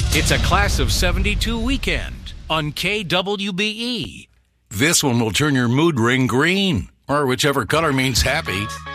It's a class of 72 weekend on KWBE. This one will turn your mood ring green, or whichever color means happy.